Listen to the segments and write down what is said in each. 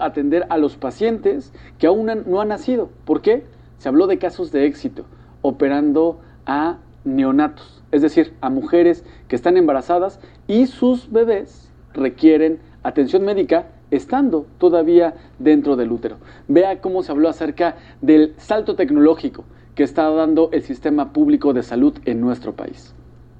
atender a los pacientes que aún no han nacido. ¿Por qué? Se habló de casos de éxito, operando a neonatos, es decir, a mujeres que están embarazadas y sus bebés requieren atención médica estando todavía dentro del útero. Vea cómo se habló acerca del salto tecnológico que está dando el sistema público de salud en nuestro país.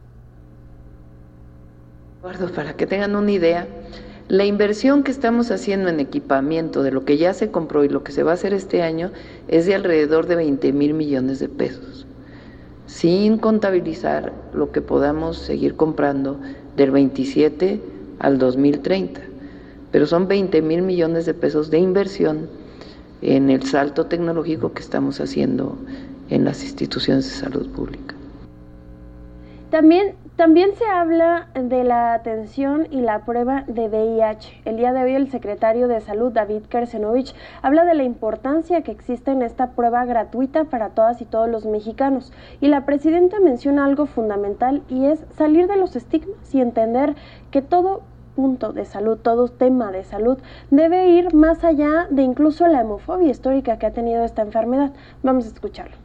Para que tengan una idea, la inversión que estamos haciendo en equipamiento de lo que ya se compró y lo que se va a hacer este año es de alrededor de 20,000 millones de pesos, sin contabilizar lo que podamos seguir comprando del 27 al 2030. Pero son 20,000 millones de pesos de inversión en el salto tecnológico que estamos haciendo en las instituciones de salud pública. También se habla de la atención y la prueba de VIH. El día de hoy el secretario de Salud, David Kersenovich, habla de la importancia que existe en esta prueba gratuita para todas y todos los mexicanos. Y la presidenta menciona algo fundamental y es salir de los estigmas y entender que todo punto de salud, todo tema de salud debe ir más allá de incluso la hemofobia histórica que ha tenido esta enfermedad. Vamos a escucharlo.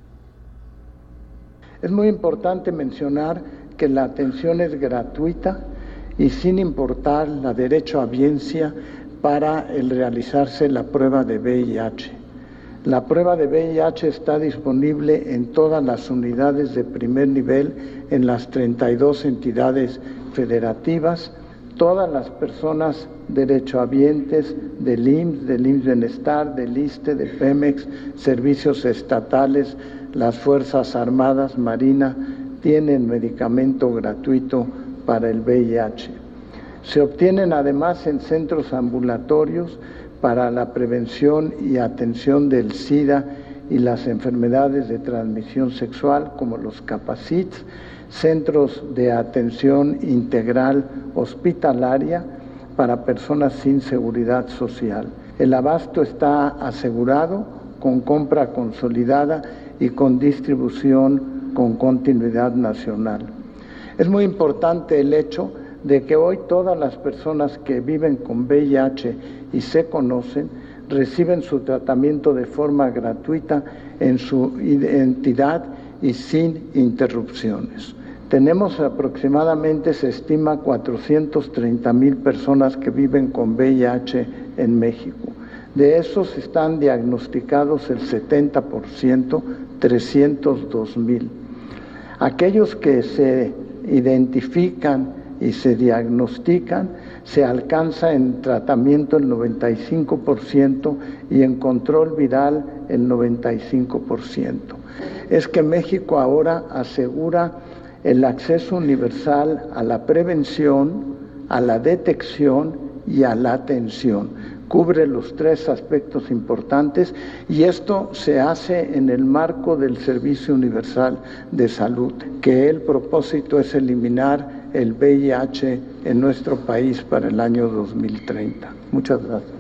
Es muy importante mencionar que la atención es gratuita y sin importar la derechohabiencia para el realizarse la prueba de VIH. La prueba de VIH está disponible en todas las unidades de primer nivel en las 32 entidades federativas. Todas las personas derechohabientes del IMSS, del IMSS Bienestar, del ISSSTE, de Pemex, servicios estatales, las Fuerzas Armadas, Marina, tienen medicamento gratuito para el VIH. Se obtienen además en centros ambulatorios para la prevención y atención del SIDA y las enfermedades de transmisión sexual, como los CAPACITS, centros de atención integral hospitalaria para personas sin seguridad social. El abasto está asegurado con compra consolidada y con distribución con continuidad nacional. Es muy importante el hecho de que hoy todas las personas que viven con VIH y se conocen reciben su tratamiento de forma gratuita en su entidad y sin interrupciones. Tenemos aproximadamente, se estima, 430,000 personas que viven con VIH en México. De esos están diagnosticados el 70%, 302,000. Aquellos que se identifican y se diagnostican, se alcanza en tratamiento el 95% y en control viral el 95%. Es que México ahora asegura el acceso universal a la prevención, a la detección y a la atención. Cubre los tres aspectos importantes y esto se hace en el marco del Servicio Universal de Salud, que el propósito es eliminar el VIH en nuestro país para el año 2030. Muchas gracias.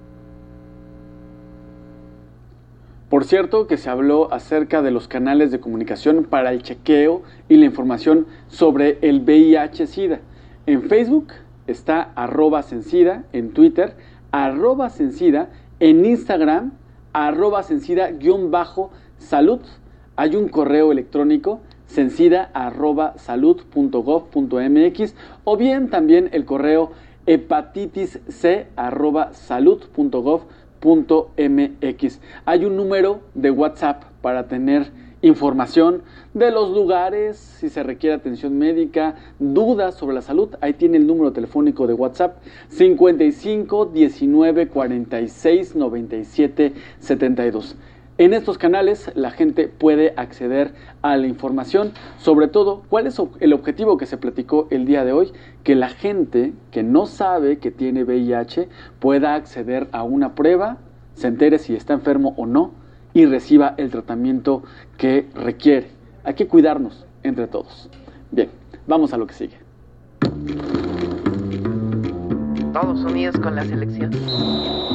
Por cierto, que se habló acerca de los canales de comunicación para el chequeo y la información sobre el VIH-Sida. En Facebook está @Censida, en Twitter @Censida, en Instagram @Censida_salud. Hay un correo electrónico censida@salud.gov.mx o bien también el correo hepatitisc@salud.gov.mx. Hay un número de WhatsApp para tener información de los lugares, si se requiere atención médica, dudas sobre la salud. Ahí tiene el número telefónico de WhatsApp 55 19 46 97 72. En estos canales la gente puede acceder a la información, sobre todo cuál es el objetivo que se platicó el día de hoy, que la gente que no sabe que tiene VIH pueda acceder a una prueba, se entere si está enfermo o no y reciba el tratamiento que requiere. Hay que cuidarnos entre todos. Bien, vamos a lo que sigue. Todos unidos con la selección.